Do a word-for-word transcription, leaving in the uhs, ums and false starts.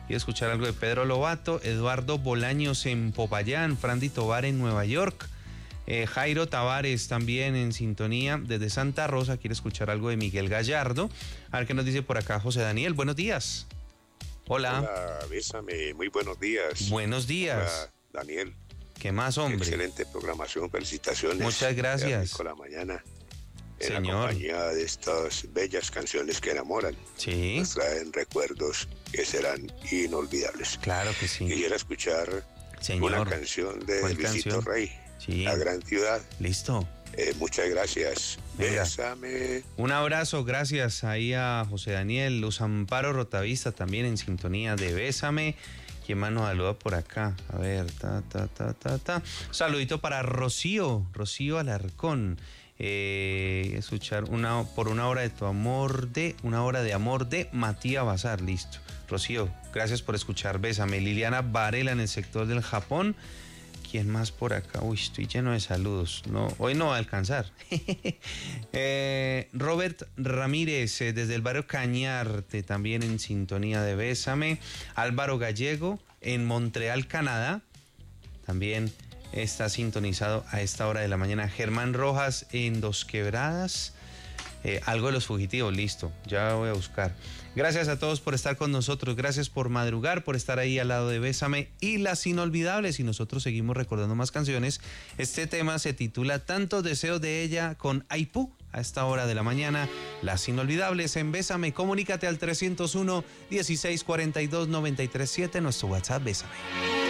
Quiero escuchar algo de Pedro Lobato, Eduardo Bolaños en Popayán, Frandy Tovar en Nueva York, eh, Jairo Tavares también en sintonía desde Santa Rosa. Quiere escuchar algo de Miguel Gallardo. A ver qué nos dice por acá José Daniel. Buenos días. Hola. Hola, Bésame, muy buenos días. Buenos días. Hola, Daniel. ¿Qué más, hombre? Excelente programación, felicitaciones. Muchas gracias. Con la mañana, en Señor. la compañía de estas bellas canciones que enamoran. Sí. Nos traen recuerdos que serán inolvidables. Claro que sí. Quisiera escuchar Señor. una canción de ¿Cuál Luisito canción? Rey, Sí. La Gran Ciudad. Listo. Eh, muchas gracias. Venga. Bésame. Un abrazo, gracias ahí a José Daniel, Luz Amparo Rotavista también en sintonía de Bésame. ¿Quién más nos saluda por acá? A ver, ta, ta, ta, ta, ta. Un saludito para Rocío, Rocío Alarcón. Eh, escuchar una por una hora de tu amor de, una hora de amor de Matías Bazar, listo. Rocío, gracias por escuchar Bésame. Liliana Varela en el sector del Japón. ¿Quién más por acá? Uy, estoy lleno de saludos. No, hoy no va a alcanzar. eh, Robert Ramírez, eh, desde el barrio Cañarte, también en sintonía de Bésame. Álvaro Gallego, en Montreal, Canadá, también está sintonizado a esta hora de la mañana. Germán Rojas, en Dos Quebradas. Eh, algo de Los Fugitivos, listo, ya voy a buscar. Gracias a todos por estar con nosotros, gracias por madrugar, por estar ahí al lado de Bésame y Las Inolvidables, y nosotros seguimos recordando más canciones. Este tema se titula Tantos Deseos de Ella con Aipú, a esta hora de la mañana. Las Inolvidables en Bésame. Comunícate al trescientos uno, dieciséis cuarenta y dos, noventa y tres siete, nuestro WhatsApp Bésame.